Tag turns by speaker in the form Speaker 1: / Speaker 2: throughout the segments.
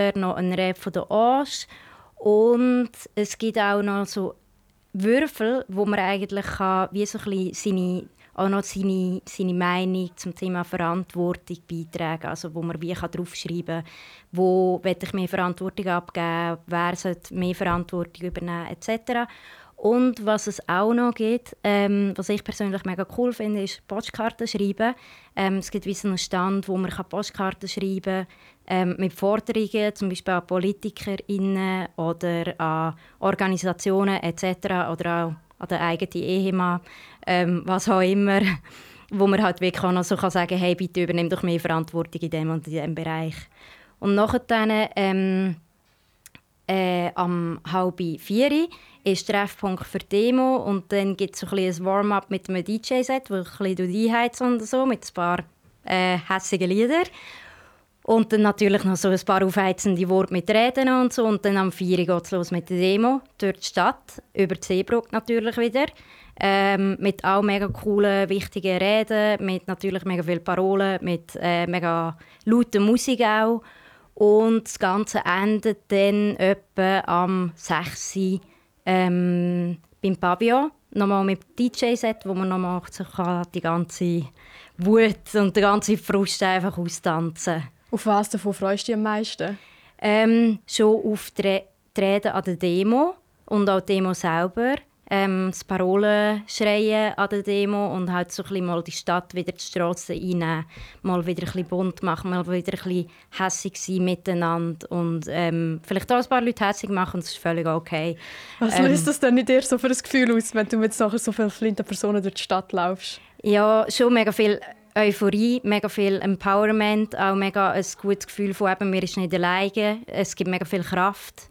Speaker 1: noch ein Rap von der Ange und es gibt auch noch so Würfel, wo man eigentlich kann, wie so ein bisschen seine Meinung zum Thema Verantwortung beitragen, also wo man wie draufschreiben kann, wo will ich mehr Verantwortung abgeben, wer sollte mehr Verantwortung übernehmen etc. Und was es auch noch gibt, was ich persönlich mega cool finde, ist Postkarten schreiben. Es gibt wie so einen Stand, wo man Postkarten schreiben kann, mit Forderungen, zum Beispiel an PolitikerInnen oder an Organisationen etc. oder auch an den eigenen Ehemann, was auch immer, wo man halt wirklich auch noch so sagen kann, hey, bitte übernimm doch mehr Verantwortung in dem und in diesem Bereich. Und nachher dann, am 3:30 ist Treffpunkt für die Demo und dann gibt es so ein Warm-up mit einem DJ-Set, wo ich ein bisschen einheize und so, mit ein paar hässigen Liedern. Und dann natürlich noch so ein paar aufheizende Worte mit Reden und so. Und dann am 4 geht es los mit der Demo durch die Stadt, über die Seebrücke natürlich wieder. Mit auch mega coolen, wichtigen Reden, mit natürlich mega vielen Parolen, mit mega lauter Musik auch. Und das Ganze endet dann etwa am 6 Uhr beim Pavillon. Nochmal mit DJ-Set, wo man nochmal die ganze Wut und den ganzen Frust einfach austanzen.
Speaker 2: Auf was davon freust du dich am meisten?
Speaker 1: Schon auf die Reden an der Demo und auch die Demo selber. Das Parolen schreien an der Demo und halt so ein bisschen mal die Stadt wieder die Strassen einnehmen. Mal wieder ein bisschen bunt machen, mal wieder ein bisschen hässig sein miteinander und vielleicht auch ein paar Leute hässig machen, das ist völlig okay.
Speaker 2: Was löst das denn in dir so für ein Gefühl aus, wenn du mit so vielen flinten Personen durch die Stadt laufst?
Speaker 1: Ja, schon mega viel Euphorie, mega viel Empowerment, auch mega ein gutes Gefühl von eben, man ist nicht alleine, es gibt mega viel Kraft.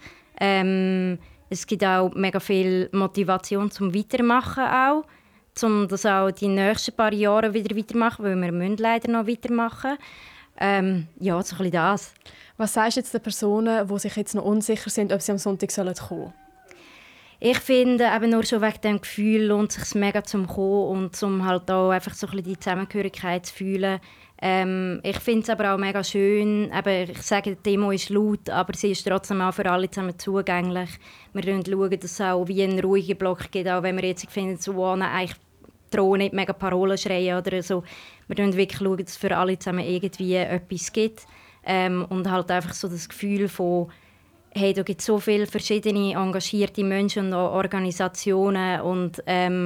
Speaker 1: Es gibt auch mega viel Motivation zum Weitermachen auch, um das auch die nächsten paar Jahre wieder weitermachen, weil wir müssen leider noch weitermachen. Ja, so ein bisschen das.
Speaker 2: Was sagst du jetzt den Personen, die sich jetzt noch unsicher sind, ob sie am Sonntag kommen sollen?
Speaker 1: Ich finde, eben nur schon wegen dem Gefühl lohnt es sich mega zum Kommen und zum halt auch einfach so ein bisschen die Zusammengehörigkeit zu fühlen. Ich finde es aber auch mega schön. Eben, ich sage, die Demo ist laut, aber sie ist trotzdem auch für alle zusammen zugänglich. Wir schauen, dass es auch wie einen ruhigen Block gibt, auch wenn wir jetzt finden, so eigentlich drohen nicht mega Parolen schreien oder so. Wir schauen wirklich, dass es für alle zusammen irgendwie etwas gibt. Und halt einfach so das Gefühl von hey, da gibt es so viele verschiedene engagierte Menschen und auch Organisationen, und,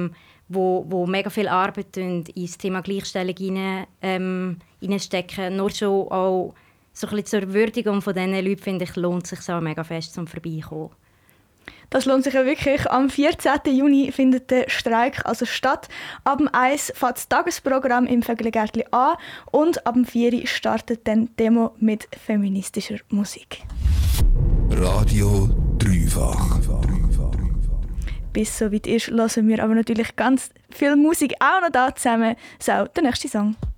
Speaker 1: wo mega viel Arbeit ins Thema Gleichstellung reinstecken. Nur schon auch so ein bisschen zur Würdigung von diesen Leuten, finde ich, lohnt es sich auch mega fest zum Vorbeikommen.
Speaker 3: Das lohnt sich ja wirklich. Am 14. Juni findet der Streik also statt. Ab dem 1 fängt das Tagesprogramm im Vögelgärtli an und ab dem 4 startet dann die Demo mit feministischer Musik.
Speaker 4: Radio Dreifach.
Speaker 3: Bis es soweit ist, hören wir aber natürlich ganz viel Musik auch noch da zusammen. So, der nächste Song.